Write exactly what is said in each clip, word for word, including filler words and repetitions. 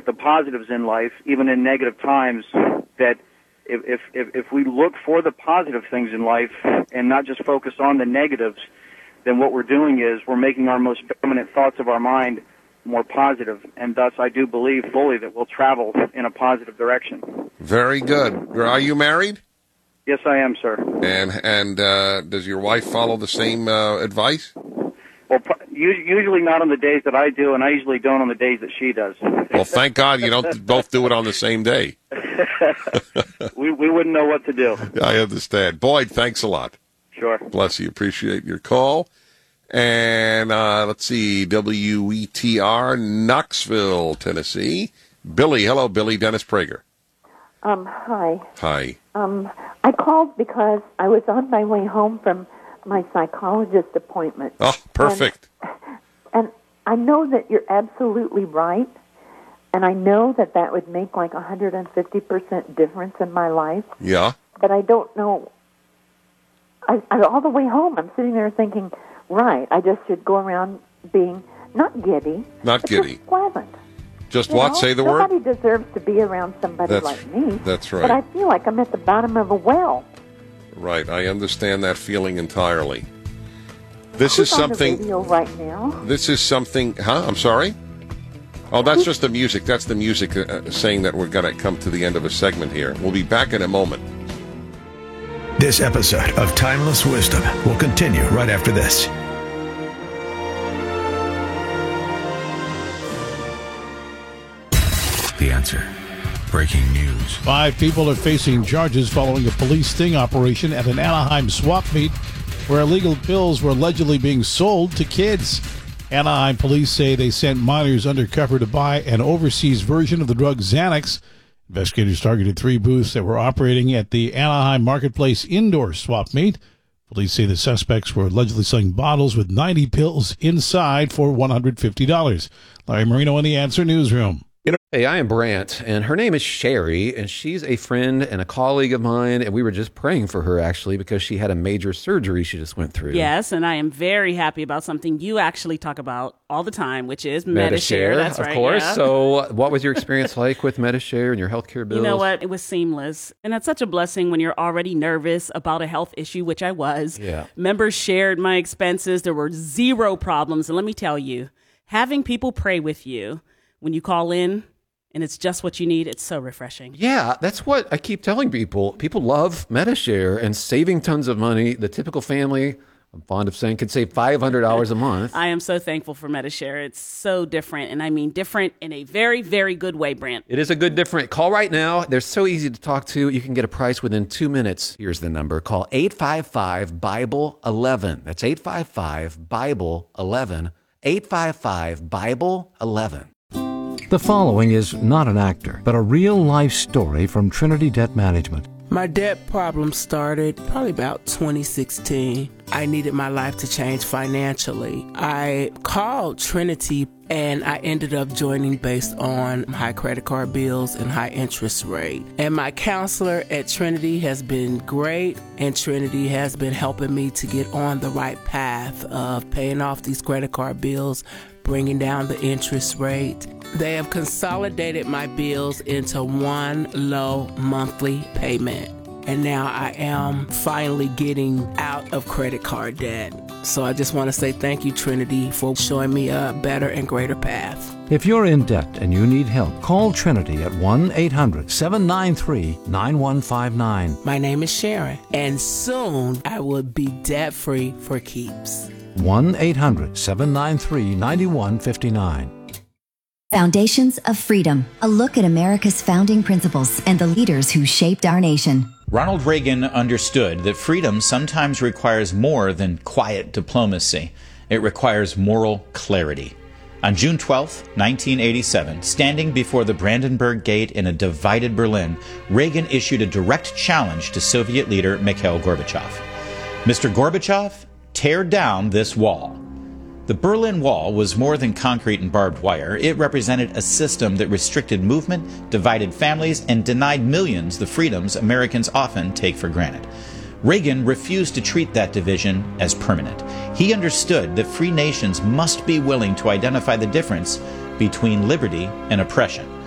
the positives in life, even in negative times, that if, if, if we look for the positive things in life and not just focus on the negatives, then what we're doing is we're making our most dominant thoughts of our mind more positive, and thus I do believe fully that we'll travel in a positive direction. Very good. Are you married? Yes, I am, sir. And and uh, does your wife follow the same uh, advice? Well, usually not on the days that I do, and I usually don't on the days that she does. Well, thank God you don't both do it on the same day. we we wouldn't know what to do. I understand. Boyd, thanks a lot. Sure. Bless you. Appreciate your call. And uh, let's see, W E T R, Knoxville, Tennessee. Billy. Hello, Billy. Dennis Prager. Um, hi. Hi. Um, I called because I was on my way home from my psychologist appointment. Oh, perfect. And, and I know that you're absolutely right, and I know that that would make like one hundred fifty percent difference in my life. Yeah. But I don't know. I, I, all the way home, I'm sitting there thinking, right, I just should go around being not giddy. Not giddy. Just pleasant. Just you what? know? Say the Nobody word? Nobody deserves to be around somebody that's, like me. That's right. But I feel like I'm at the bottom of a well. Right. I understand that feeling entirely. This Who's is something. on the radio right now? This is something. Huh? I'm sorry? Oh, that's just the music. That's the music uh, saying that we're going to come to the end of a segment here. We'll be back in a moment. This episode of Timeless Wisdom will continue right after this. The Answer. Breaking news. Five people are facing charges following a police sting operation at an Anaheim swap meet where illegal pills were allegedly being sold to kids. Anaheim police say they sent minors undercover to buy an overseas version of the drug Xanax. Investigators targeted three booths that were operating at the Anaheim Marketplace indoor swap meet. Police say the suspects were allegedly selling bottles with ninety pills inside for one hundred fifty dollars. Larry Marino in the Answer Newsroom. Hey, I am Brant, and her name is Sherry, and she's a friend and a colleague of mine, and we were just praying for her, actually, because she had a major surgery she just went through. Yes, and I am very happy about something you actually talk about all the time, which is Medi-Share. Medi-Share, That's of right, course. yeah. So what was your experience like with Medi-Share and your healthcare bills? You know what? It was seamless, and that's such a blessing when you're already nervous about a health issue, which I was. Yeah. Members shared my expenses. There were zero problems, and let me tell you, having people pray with you when you call in, and it's just what you need, it's so refreshing. Yeah, that's what I keep telling people. People love Medi-Share and saving tons of money. The typical family, I'm fond of saying, could save five hundred dollars a month. I am so thankful for Medi-Share. It's so different, and I mean different in a very, very good way, Brant. It is a good different. Call right now. They're so easy to talk to. You can get a price within two minutes. Here's the number. Call eight five five, Bible eleven. That's eight five five, Bible eleven. eight five five, Bible eleven. The following is not an actor, but a real-life story from Trinity Debt Management. My debt problem started probably about twenty sixteen. I needed my life to change financially. I called Trinity and I ended up joining based on high credit card bills and high interest rate. And my counselor at Trinity has been great, and Trinity has been helping me to get on the right path of paying off these credit card bills, bringing down the interest rate. They have consolidated my bills into one low monthly payment. And now I am finally getting out of credit card debt. So I just want to say thank you, Trinity, for showing me a better and greater path. If you're in debt and you need help, call Trinity at one eight hundred, seven nine three, nine one five nine. My name is Sharon, and soon I will be debt-free for keeps. one eight hundred, seven nine three, nine one five nine. Foundations of Freedom, a look at America's founding principles and the leaders who shaped our nation. Ronald Reagan understood that freedom sometimes requires more than quiet diplomacy. It requires moral clarity. On June twelfth, nineteen eighty-seven, standing before the Brandenburg Gate in a divided Berlin, Reagan issued a direct challenge to Soviet leader Mikhail Gorbachev. Mister Gorbachev, tear down this wall. The Berlin Wall was more than concrete and barbed wire. It represented a system that restricted movement, divided families, and denied millions the freedoms Americans often take for granted. Reagan refused to treat that division as permanent. He understood that free nations must be willing to identify the difference between liberty and oppression.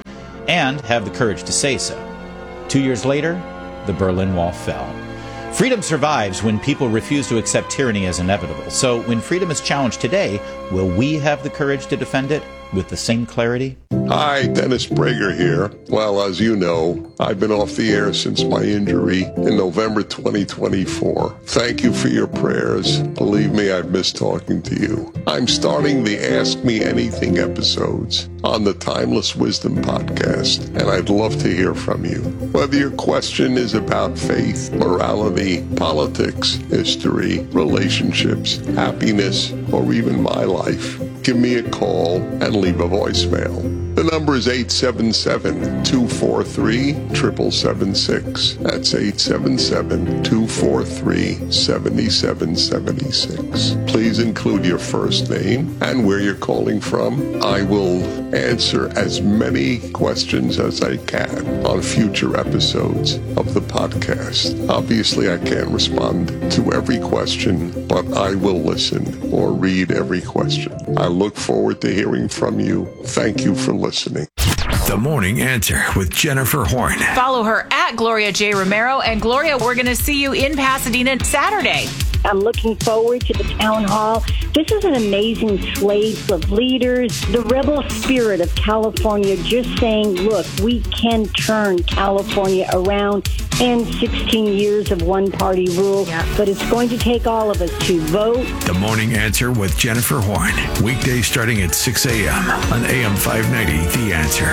and have the courage to say so. Two years later, the Berlin Wall fell. Freedom survives when people refuse to accept tyranny as inevitable. So when freedom is challenged today, will we have the courage to defend it with the same clarity? Hi, Dennis Prager here. Well, as you know, I've been off the air since my injury in November twenty twenty-four. Thank you for your prayers. Believe me, I've missed talking to you. I'm starting the Ask Me Anything episodes on the Timeless Wisdom podcast, and I'd love to hear from you. Whether your question is about faith, morality, politics, history, relationships, happiness, or even my life, give me a call and leave a voicemail. The number is eight seven seven, two four three, seven seven seven six. That's eight seven seven, two four three, seven seven seven six. Please include your first name and where you're calling from. I will answer as many questions as I can on future episodes of the podcast. Obviously, I can't respond to every question, but I will listen or read every question. I look forward to hearing from you. Thank you for listening. The Morning Answer with Jennifer Horn. Follow her at Gloria J. Romero. And Gloria, we're going to see you in Pasadena Saturday. I'm looking forward to the town hall. This is an amazing slate of leaders. The rebel spirit of California just saying, look, we can turn California around and sixteen years of one-party rule. Yeah. But it's going to take all of us to vote. The Morning Answer with Jennifer Horn. Weekdays starting at six a.m. on A M five ninety, The Answer.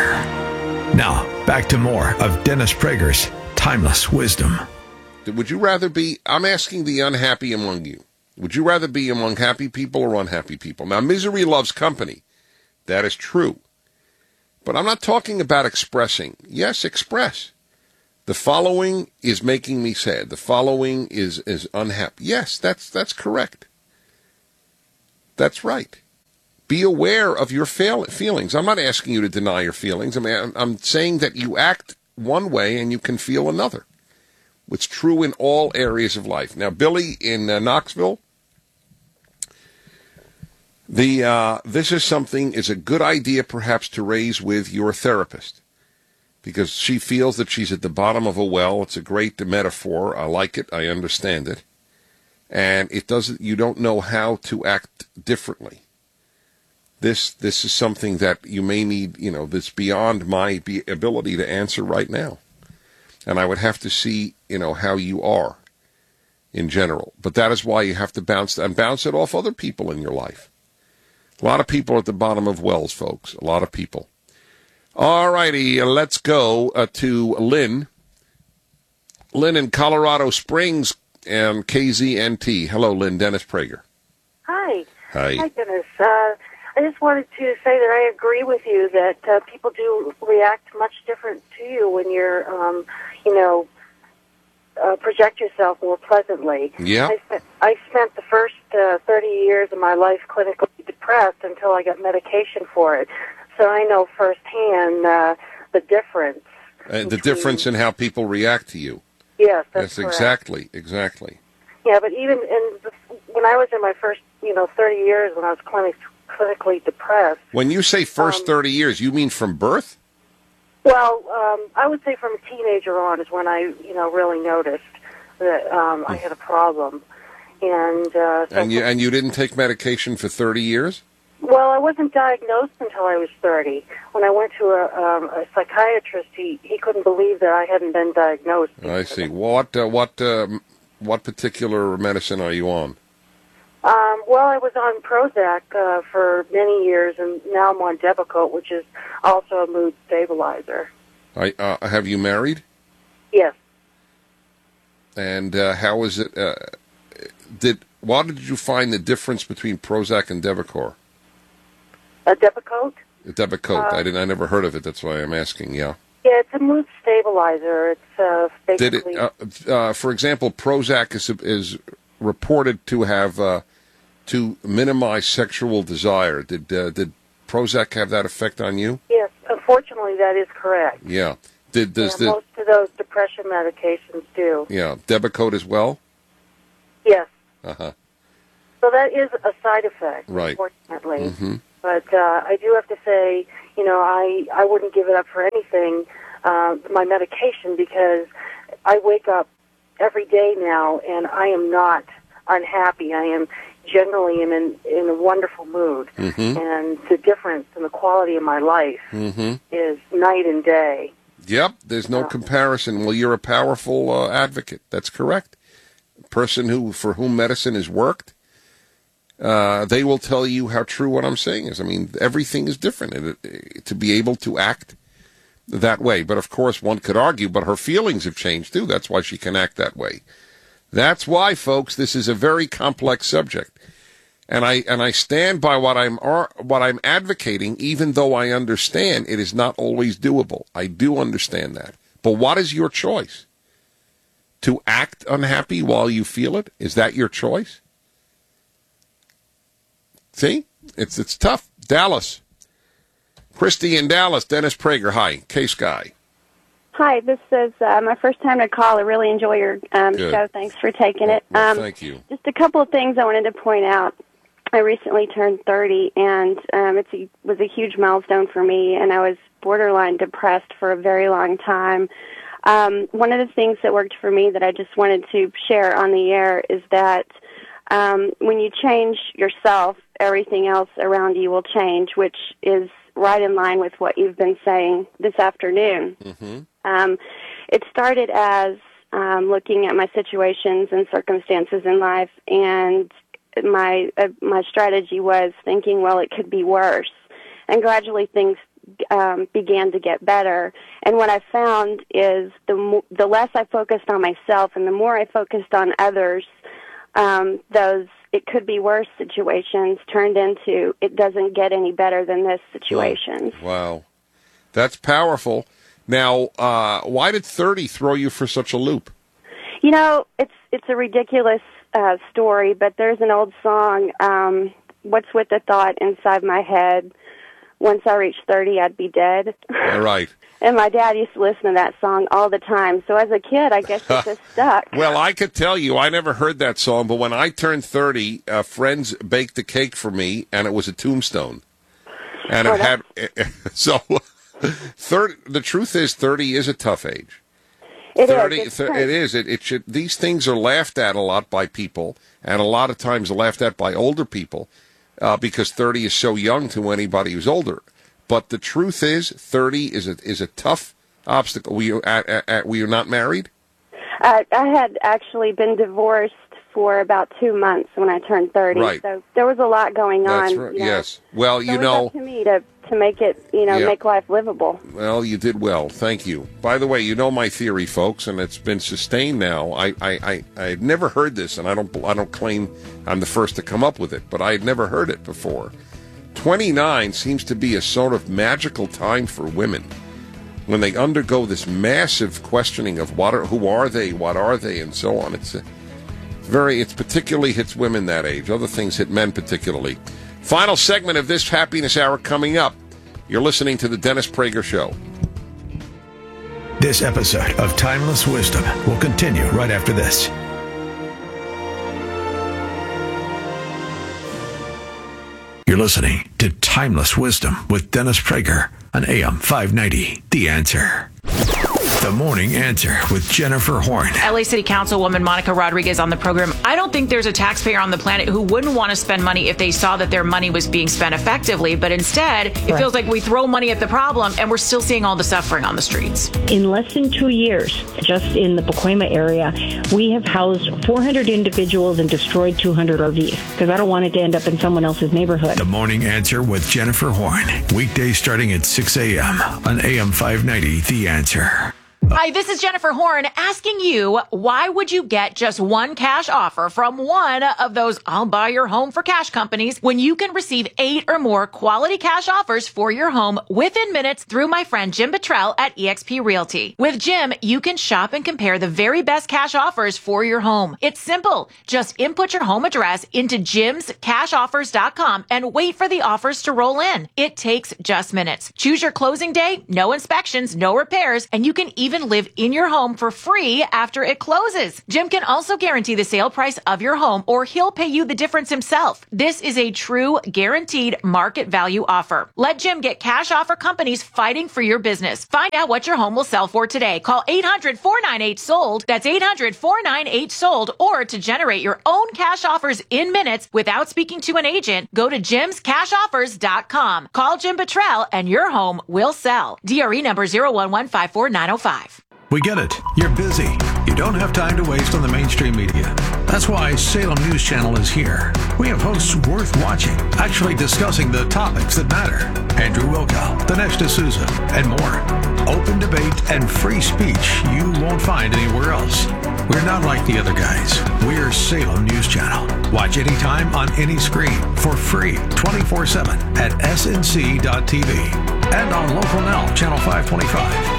Now, back to more of Dennis Prager's Timeless Wisdom. Would you rather be, I'm asking the unhappy among you, would you rather be among happy people or unhappy people? Now, misery loves company. That is true. But I'm not talking about expressing. Yes, express. The following is making me sad. The following is, is unhappy. Yes, that's, that's correct. That's right. Be aware of your fail, feelings. I'm not asking you to deny your feelings. I mean, I'm, I'm saying that you act one way and you can feel another. It's true in all areas of life. Now, Billy in uh, Knoxville, the uh, this is something, is a good idea perhaps to raise with your therapist, because she feels that she's at the bottom of a well. It's a great metaphor. I like it. I understand it. And it doesn't, you don't know how to act differently. This this is something that you may need, you know, that's beyond my be- ability to answer right now. And I would have to see, you know, how you are in general. But that is why you have to bounce and bounce it off other people in your life. A lot of people are at the bottom of wells, folks. A lot of people. All righty, let's go uh, to Lynn. Lynn in Colorado Springs and K Z N T. Hello, Lynn. Dennis Prager. Hi. Hi. Hi, Dennis. Uh, I just wanted to say that I agree with you that uh, people do react much different to you when you're, um, you know, uh, project yourself more pleasantly. Yeah. I spent, I spent the first uh, thirty years of my life clinically depressed until I got medication for it. So I know firsthand uh, the difference. Uh, the difference in how people react to you. Yes, that's Yes, correct. exactly, exactly. Yeah, but even in the, when I was in my first, you know, thirty years when I was clinic, clinically depressed. When you say first um, thirty years, you mean from birth? Well, um, I would say from a teenager on is when I, you know, really noticed that um, I had a problem. And uh, so And you and you didn't take medication for thirty years? well, I wasn't diagnosed until I was thirty. When I went to a, um, a psychiatrist, he, he couldn't believe that I hadn't been diagnosed. I see. What uh, what um, what particular medicine are you on? Um, well, I was on Prozac uh, for many years, and now I'm on Depakote, which is also a mood stabilizer. I, uh, have you married? Yes. And uh, how is it? Uh, did why did you find the difference between Prozac and Devacor? A Depakote? Depakote. Uh, I didn't. I never heard of it. That's why I'm asking. Yeah. Yeah, it's a mood stabilizer. It's uh, basically. Did it? Uh, uh, for example, Prozac is is reported to have uh, to minimize sexual desire. Did uh, did Prozac have that effect on you? Yes, unfortunately, that is correct. Yeah. Did does yeah, the most of those depression medications do. yeah Depakote as well? Yes. Uh huh. So that is a side effect. Right. Unfortunately. Mm-hmm. But uh, I do have to say, you know, I, I wouldn't give it up for anything, uh, my medication, because I wake up every day now and I am not unhappy. I am generally in, in, in a wonderful mood. Mm-hmm. And the difference in the quality of my life Mm-hmm. is night and day. Yep, there's no comparison. Well, you're a powerful uh, advocate. That's correct. A person who for whom medicine has worked, uh, they will tell you how true what I'm saying is. I mean, everything is different. It, it, to be able to act that way. But, of course, one could argue, but her feelings have changed, too. That's why she can act that way. That's why, folks, this is a very complex subject. And I and I stand by what I'm what I'm advocating, even though I understand it is not always doable. I do understand that. But what is your choice? To act unhappy while you feel it? Is that your choice? See? It's it's tough. Dallas. Christy in Dallas. Dennis Prager. Hi. Case Guy. Hi, this is uh, my first time to call. I really enjoy your um, show. Thanks for taking it. Well, um, thank you. Just a couple of things I wanted to point out. I recently turned thirty, and um, it a, was a huge milestone for me, and I was borderline depressed for a very long time. Um, one of the things that worked for me that I just wanted to share on the air is that um, when you change yourself, everything else around you will change, which is right in line with what you've been saying this afternoon. Mm-hmm. Um, it started as um, looking at my situations and circumstances in life, and my uh, my strategy was thinking, well, it could be worse. And gradually things um, began to get better. And what I found is the mo- the less I focused on myself and the more I focused on others, um, those it could be worse situations turned into it doesn't get any better than this situations. Wow. That's powerful. Now, uh, why did thirty throw you for such a loop? You know, it's it's a ridiculous uh, story, but there's an old song, um, what's with the thought inside my head, once I reach thirty, I'd be dead. All right. And my dad used to listen to that song all the time. So as a kid, I guess it just stuck. Well, I could tell you, I never heard that song, but when I turned thirty, uh, friends baked a cake for me, and it was a tombstone. And Oh, it had, so, thirty, the truth is, thirty is a tough age. It thirty, is. It's th- tough. it is. It, it should. These things are laughed at a lot by people, and a lot of times laughed at by older people, uh, because thirty is so young to anybody who's older. But the truth is, thirty is a is a tough obstacle. Were you at, at, at, were you not married? Uh, I had actually been divorced for about two months when I turned thirty. Right. So there was a lot going That's on. right. You know. Yes. Well, So you it was know. up to me to to make it, you know, Yeah. make life livable. Well, you did well. Thank you. By the way, you know my theory, folks, and it's been sustained now. I, I, I, I had never heard this, and I don't I don't claim I'm the first to come up with it, but I had never heard it before. twenty-nine seems to be a sort of magical time for women when they undergo this massive questioning of what are, who are they, what are they, and so on. It's a very, it's particularly hits women that age. Other things hit men particularly. Final segment of this Happiness Hour coming up. You're listening to the Dennis Prager Show. This episode of Timeless Wisdom will continue right after this. You're listening to Timeless Wisdom with Dennis Prager on A M five ninety. The Answer. The Morning Answer with Jennifer Horn. L A City Councilwoman Monica Rodriguez on the program. I don't think there's a taxpayer on the planet who wouldn't want to spend money if they saw that their money was being spent effectively. But instead, it Right. feels like we throw money at the problem and we're still seeing all the suffering on the streets. In less than two years, just in the Pacoima area, we have housed four hundred individuals and destroyed two hundred R Vs because I don't want it to end up in someone else's neighborhood. The Morning Answer with Jennifer Horn. Weekdays starting at six a.m. on A M five ninety. The Answer. Hi, this is Jennifer Horn asking you, why would you get just one cash offer from one of those I'll buy your home for cash companies when you can receive eight or more quality cash offers for your home within minutes through my friend Jim Buttrell at eXp Realty? With Jim, you can shop and compare the very best cash offers for your home. It's simple. Just input your home address into jims cash offers dot com and wait for the offers to roll in. It takes just minutes. Choose your closing day, no inspections, no repairs, and you can even even live in your home for free after it closes. Jim can also guarantee the sale price of your home, or he'll pay you the difference himself. This is a true guaranteed market value offer. Let Jim get cash offer companies fighting for your business. Find out what your home will sell for today. Call eight hundred, four nine eight, sold. That's eight hundred, four nine eight, sold. Or to generate your own cash offers in minutes without speaking to an agent, go to jims cash offers dot com. Call Jim Buttrell and your home will sell. D R E number zero one one five four nine zero five. We get it. You're busy. You don't have time to waste on the mainstream media. That's why Salem News Channel is here. We have hosts worth watching, actually discussing the topics that matter. Andrew Wilkow, Dinesh D'Souza, and more. Open debate and free speech you won't find anywhere else. We're not like the other guys. We're Salem News Channel. Watch anytime on any screen for free twenty-four seven at S N C dot T V and on Local Now, Channel five twenty-five.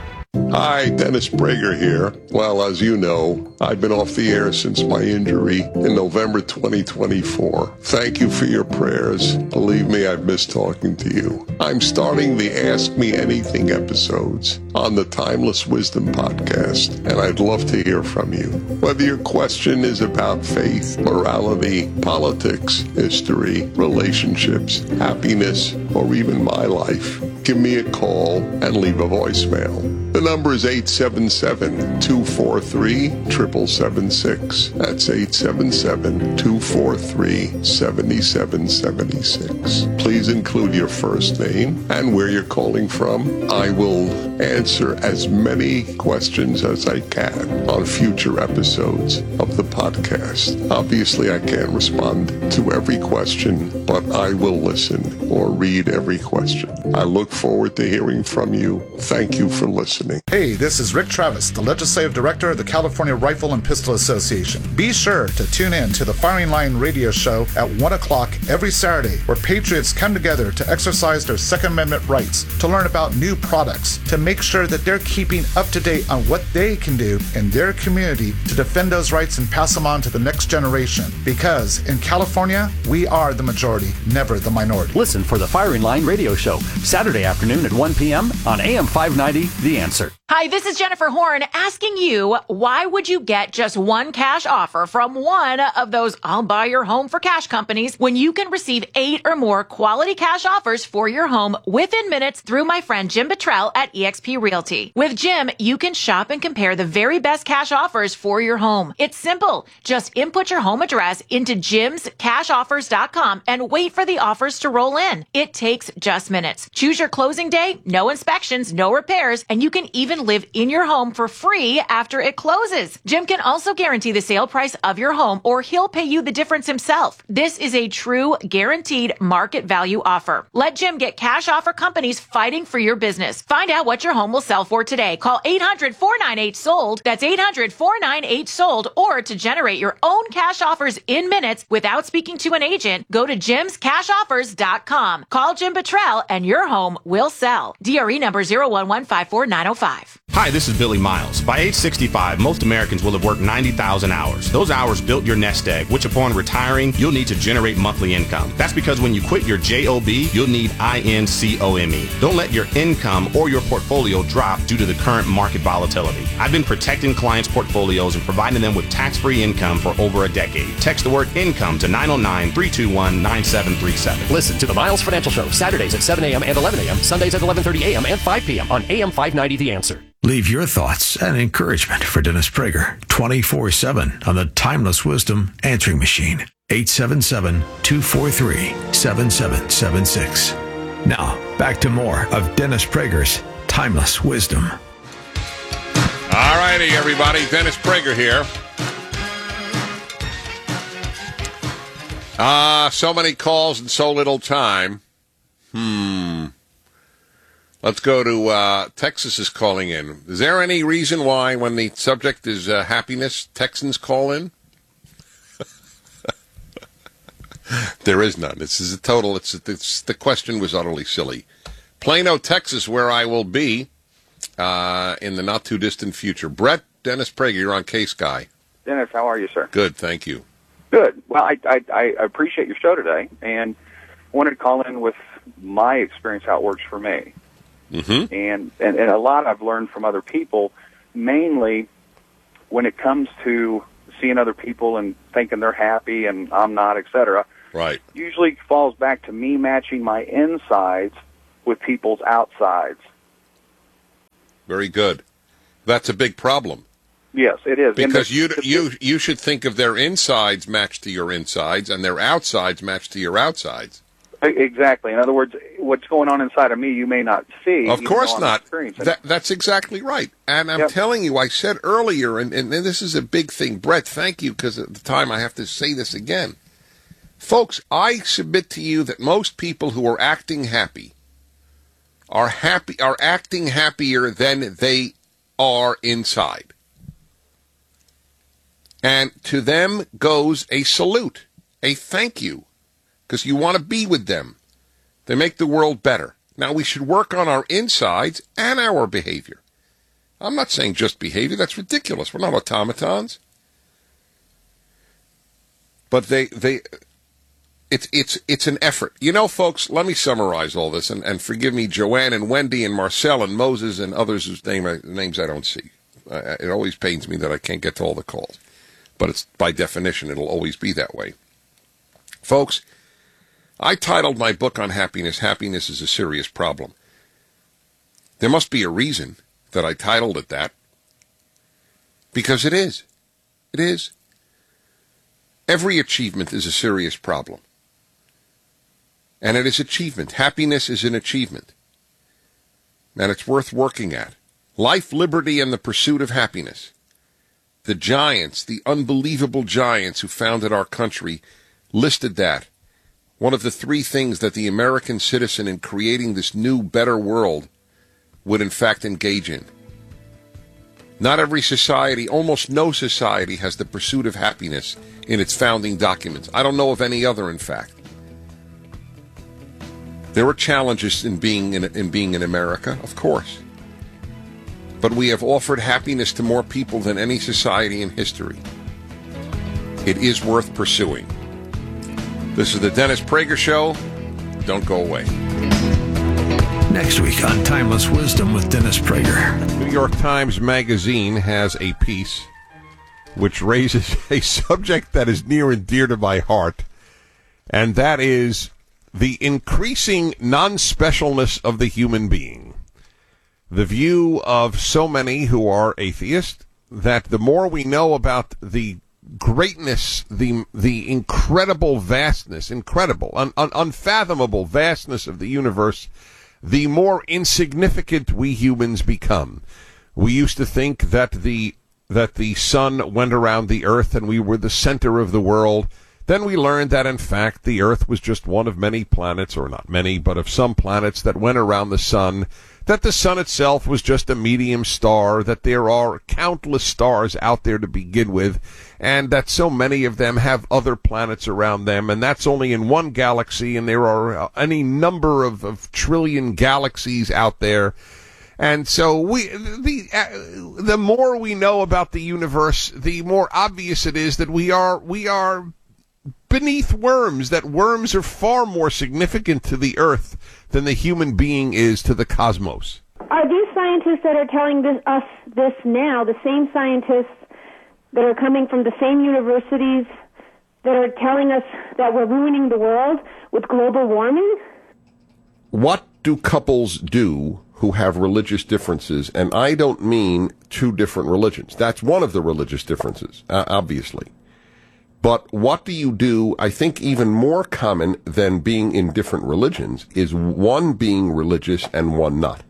Hi, Dennis Prager here. Well, as you know, I've been off the air since my injury in November twenty twenty-four. Thank you for your prayers. Believe me, I've missed talking to you. I'm starting the Ask Me Anything episodes on the Timeless Wisdom podcast, and I'd love to hear from you. Whether your question is about faith, morality, politics, history, relationships, happiness, or even my life, give me a call and leave a voicemail. The number is eight seven seven, two four three, seven seven seven six. That's eight seven seven, two four three, seven seven seven six. Please include your first name and where you're calling from. I will answer as many questions as I can on future episodes of the podcast. Obviously, I can't respond to every question, but I will listen or read every question. I look forward to hearing from you. Thank you for listening. Hey, this is Rick Travis, the Legislative Director of the California Rifle and Pistol Association. Be sure to tune in to the Firing Line radio show at one o'clock every Saturday, where patriots come together to exercise their Second Amendment rights, to learn about new products, to make sure that they're keeping up to date on what they can do in their community to defend those rights and pass them on to the next generation. Because in California, we are the majority, never the minority. Listen for the Firing Line radio show, Saturday afternoon at one p.m. on A M five ninety, The Answer. Hi, this is Jennifer Horn asking you, why would you get just one cash offer from one of those I'll buy your home for cash companies when you can receive eight or more quality cash offers for your home within minutes through my friend Jim Buttrell at eXp Realty. With Jim, you can shop and compare the very best cash offers for your home. It's simple. Just input your home address into jims cash offers dot com and wait for the offers to roll in. It takes just minutes. Choose your closing day, no inspections, no repairs, and you can even live in your home for free after it closes. Jim can also guarantee the sale price of your home, or he'll pay you the difference himself. This is a true guaranteed market value offer. Let Jim get cash offer companies fighting for your business. Find out what your home will sell for today. Call eight hundred, four nine eight, sold. That's eight hundred, four nine eight, sold. Or to generate your own cash offers in minutes without speaking to an agent, go to jims cash offers dot com. Call Jim Buttrell and your home will sell. D R E number zero one one five four nine zero five. Hi, this is Billy Miles. By age sixty-five, most Americans will have worked ninety thousand hours. Those hours built your nest egg, which upon retiring, you'll need to generate monthly income. That's because when you quit your job, you'll need income. Don't let your income or your portfolio drop due to the current market volatility. I've been protecting clients' portfolios and providing them with tax-free income for over a decade. Text the word income to nine oh nine, three two one, nine seven three seven. Listen to the Miles Financial Show, Saturdays at seven a.m. and eleven a.m., Sundays at eleven thirty a.m. and five p.m. on A M five ninety The Answer. Leave your thoughts and encouragement for Dennis Prager twenty-four seven on the Timeless Wisdom Answering Machine, eight seven seven, two four three, seven seven seven six. Now, back to more of Dennis Prager's Timeless Wisdom. All righty, everybody. Dennis Prager here. Ah, uh, so many calls and so little time. Hmm. Let's go to uh, Texas is calling in. Is there any reason why when the subject is uh, happiness, Texans call in? There is none. This is a total, it's, it's the question was utterly silly. Plano, Texas, where I will be uh, in the not-too-distant future. Brett, Dennis Prager, you're on Case Guy. Dennis, how are you, sir? Good, thank you. Good. Well, I, I, I appreciate your show today, and wanted to call in with my experience, how it works for me. Mm-hmm. And, and and a lot I've learned from other people, mainly when it comes to seeing other people and thinking they're happy and I'm not, et cetera. Right. Usually falls back to me matching my insides with people's outsides. Very good. That's a big problem. Yes, it is. Because the, you the, you you should think of their insides match to your insides and their outsides match to your outsides. Exactly. In other words, what's going on inside of me you may not see. Of course not. That, that, that's exactly right. And I'm yep. telling you, I said earlier, and, and this is a big thing. Brett, thank you, because at the time I have to say this again. Folks, I submit to you that most people who are acting happy are happy are acting happier than they are inside. And to them goes a salute, a thank you, because you want to be with them. They make the world better. Now, we should work on our insides and our behavior. I'm not saying just behavior. That's ridiculous. We're not automatons. But they, they, it's, it's, it's an effort. You know, folks, let me summarize all this, and, and forgive me, Joanne and Wendy and Marcel and Moses and others whose name, names I don't see. Uh, it always pains me that I can't get to all the calls. But it's by definition, it'll always be that way. Folks, I titled my book on happiness, Happiness is a Serious Problem. There must be a reason that I titled it that. Because it is. It is. Every achievement is a serious problem. And it is achievement. Happiness is an achievement. And it's worth working at. Life, liberty, and the pursuit of happiness. The giants, the unbelievable giants who founded our country, listed that. One of the three things that the American citizen in creating this new, better world would in fact engage in. Not every society, almost no society, has the pursuit of happiness in its founding documents. I don't know of any other, in fact. There are challenges in being in, in being in America, of course. But we have offered happiness to more people than any society in history. It is worth pursuing. This is the Dennis Prager Show. Don't go away. Next week on Timeless Wisdom with Dennis Prager. New York Times Magazine has a piece which raises a subject that is near and dear to my heart, and that is the increasing non-specialness of the human being. The view of so many who are atheists that the more we know about the greatness, the the incredible vastness, incredible, un, un, unfathomable vastness of the universe, the more insignificant we humans become. We used to think that the that the sun went around the earth and we were the center of the world. Then we learned that, in fact, the earth was just one of many planets, or not many, but of some planets that went around the sun, that the sun itself was just a medium star, that there are countless stars out there to begin with, and that so many of them have other planets around them, and that's only in one galaxy, and there are any number of, of trillion galaxies out there. And so we, the uh, the more we know about the universe, the more obvious it is that we are we are beneath worms, that worms are far more significant to the earth than the human being is to the cosmos. Are these scientists that are telling this, us this now the same scientists that are coming from the same universities that are telling us that we're ruining the world with global warming? What do couples do who have religious differences? And I don't mean two different religions. That's one of the religious differences, uh, obviously. But what do you do, I think even more common than being in different religions, is one being religious and one not.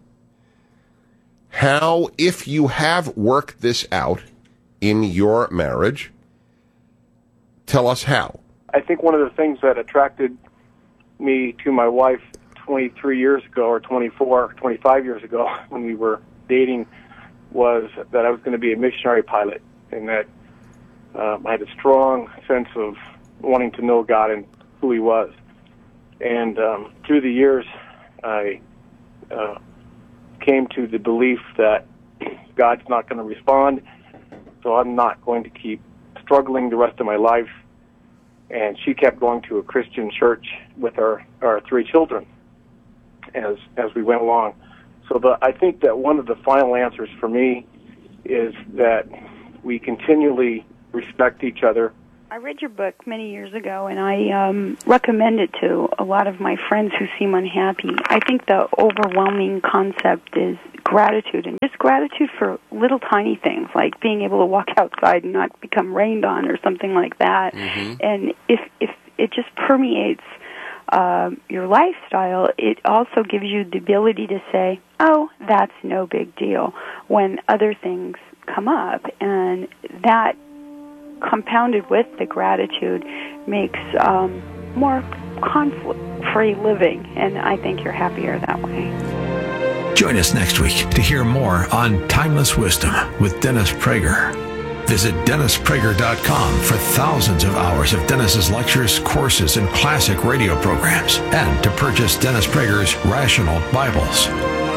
How, if you have worked this out in your marriage, tell us how. I think one of the things that attracted me to my wife twenty-three years ago, or twenty-four, twenty-five years ago, when we were dating, was that I was going to be a missionary pilot, and that Um, I had a strong sense of wanting to know God and who He was. And um, through the years, I uh, came to the belief that God's not going to respond, so I'm not going to keep struggling the rest of my life. And she kept going to a Christian church with our, our three children as as we went along. So the, I think that one of the final answers for me is that we continually respect each other. I read your book many years ago, and I um, recommend it to a lot of my friends who seem unhappy. I think the overwhelming concept is gratitude, and just gratitude for little tiny things, like being able to walk outside and not become rained on or something like that. Mm-hmm. And if, if it just permeates uh, your lifestyle, it also gives you the ability to say, oh, that's no big deal, when other things come up. And that, compounded with the gratitude, makes um, more conflict-free living, and I think you're happier that way. Join us next week to hear more on Timeless Wisdom with Dennis Prager. Visit dennis prager dot com for thousands of hours of Dennis's lectures, courses, and classic radio programs, and to purchase Dennis Prager's Rational Bibles.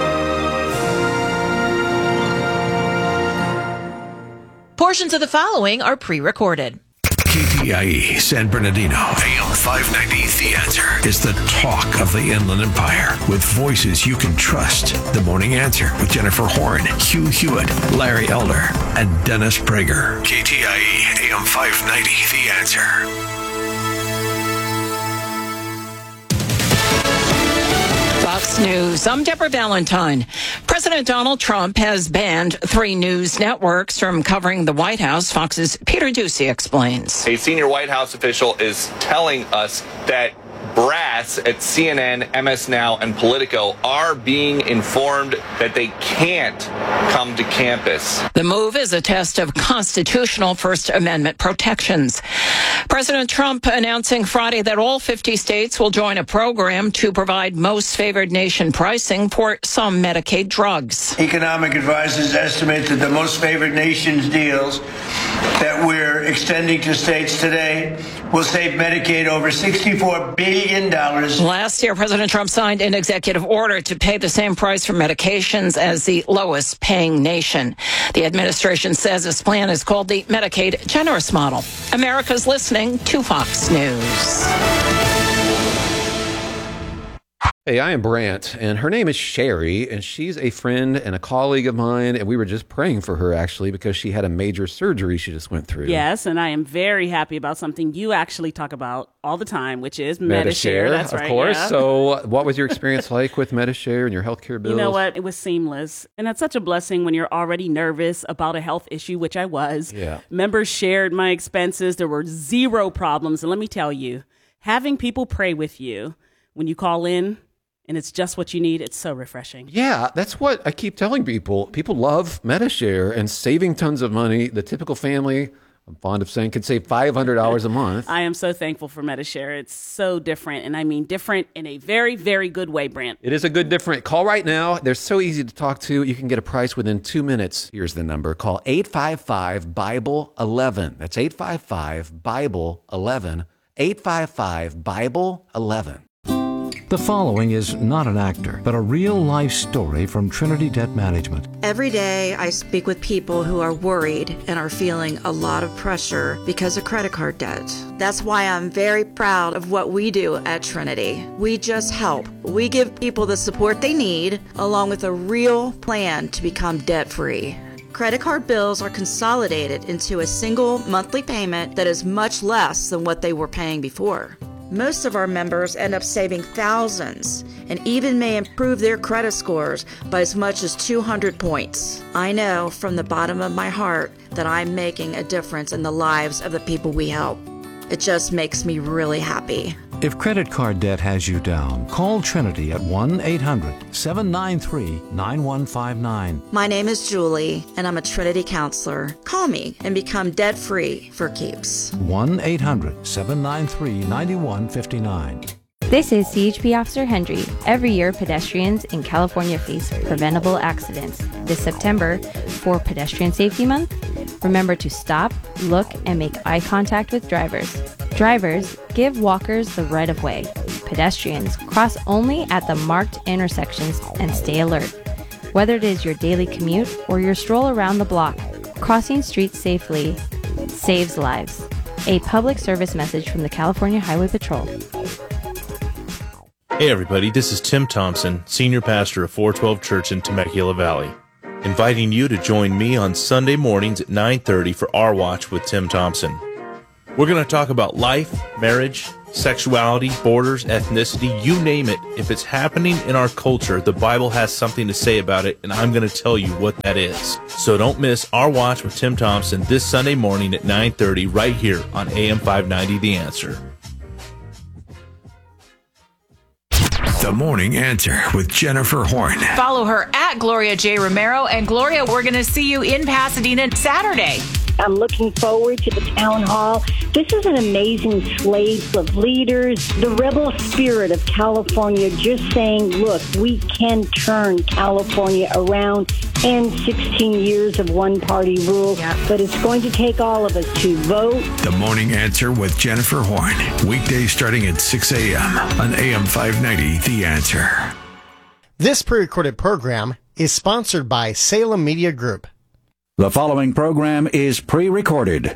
Portions of the following are pre-recorded. K T I E San Bernardino, A M five ninety, The Answer, is the talk of the Inland Empire, with voices you can trust. The Morning Answer with Jennifer Horn, Hugh Hewitt, Larry Elder, and Dennis Prager. K T I E A M five ninety, The Answer. Fox News. I'm Deborah Valentine. President Donald Trump has banned three news networks from covering the White House. Fox's Peter Doocy explains. A senior White House official is telling us that brass at C N N, M S Now, and Politico are being informed that they can't come to campus. The move is a test of constitutional First Amendment protections. President Trump announcing Friday that all fifty states will join a program to provide most favored nation pricing for some Medicaid drugs. Economic advisors estimate that the most favored nations deals that we're extending to states today will save Medicaid over sixty-four billion dollars. Last year, President Trump signed an executive order to pay the same price for medications as the lowest paying nation. The administration says this plan is called the Medicaid Generous Model. America's listening to Fox News. Hey, I am Brant, and her name is Sherry, and she's a friend and a colleague of mine, and we were just praying for her, actually, because she had a major surgery she just went through. Yes, and I am very happy about something you actually talk about all the time, which is Medi-Share. That's of right, course. yeah. So what was your experience like with Medi-Share and your healthcare bills? You know what? It was seamless, and it's such a blessing when you're already nervous about a health issue, which I was. Yeah. Members shared my expenses. There were zero problems, and let me tell you, having people pray with you when you call in, and it's just what you need, it's so refreshing. Yeah, that's what I keep telling people. People love Medi-Share and saving tons of money. The typical family, I'm fond of saying, could save five hundred dollars a month. I am so thankful for Medi-Share. It's so different, and I mean different in a very, very good way, Brant. It is a good different. Call right now. They're so easy to talk to. You can get a price within two minutes. Here's the number. Call eight five five, Bible eleven. That's eight five five, Bible eleven. eight five five, Bible eleven. The following is not an actor, but a real-life story from Trinity Debt Management. Every day I speak with people who are worried and are feeling a lot of pressure because of credit card debt. That's why I'm very proud of what we do at Trinity. We just help. We give people the support they need, along with a real plan to become debt-free. Credit card bills are consolidated into a single monthly payment that is much less than what they were paying before. Most of our members end up saving thousands and even may improve their credit scores by as much as two hundred points. I know from the bottom of my heart that I'm making a difference in the lives of the people we help. It just makes me really happy. If credit card debt has you down, call Trinity at one eight hundred, seven nine three, nine one five nine. My name is Julie, and I'm a Trinity counselor. Call me and become debt-free for keeps. one eight hundred, seven nine three, nine one five nine. This is C H P Officer Hendry. Every year, pedestrians in California face preventable accidents. This September, for Pedestrian Safety Month, remember to stop, look, and make eye contact with drivers. Drivers, give walkers the right of way. Pedestrians, cross only at the marked intersections and stay alert. Whether it is your daily commute or your stroll around the block, crossing streets safely saves lives. A public service message from the California Highway Patrol. Hey everybody, this is Tim Thompson, Senior Pastor of four twelve Church in Temecula Valley, inviting you to join me on Sunday mornings at nine thirty for Our Watch with Tim Thompson. We're going to talk about life, marriage, sexuality, borders, ethnicity, you name it. If it's happening in our culture, the Bible has something to say about it, and I'm going to tell you what that is. So don't miss Our Watch with Tim Thompson this Sunday morning at nine thirty right here on A M five ninety The Answer. The Morning Answer with Jennifer Horn. Follow her at Gloria J. Romero. And Gloria, we're going to see you in Pasadena Saturday. I'm looking forward to the town hall. This is an amazing slate of leaders. The rebel spirit of California just saying, look, we can turn California around and sixteen years of one-party rule. Yeah. But it's going to take all of us to vote. The Morning Answer with Jennifer Horn. Weekdays starting at six a.m. on A M five ninety The Answer. This pre-recorded program is sponsored by Salem Media Group. The following program is pre-recorded.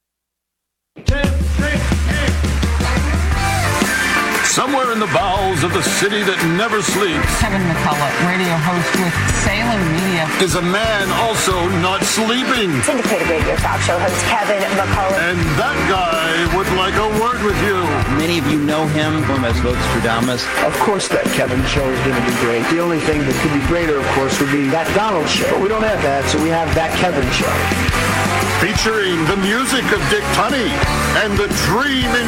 Somewhere in the bowels of the city that never sleeps, Kevin McCullough, radio host with Salem Media, is a man also not sleeping. Syndicated radio talk show host Kevin McCullough. And that guy would like a word with you. Many of you know him as Vostradamus. Of course that Kevin show is going to be great. The only thing that could be greater, of course, would be that Donald show. But we don't have that, so we have that Kevin show. Featuring the music of Dick Tunney and the dream in